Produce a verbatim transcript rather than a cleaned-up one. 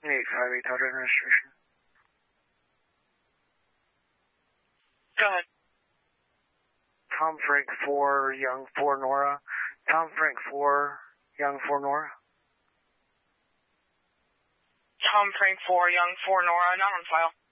eight five eight Delta registration. Go ahead. Tom Frank four, Young four Nora. Tom Frank four, Young four Nora. Tom Frank four, Young four Nora, not on file.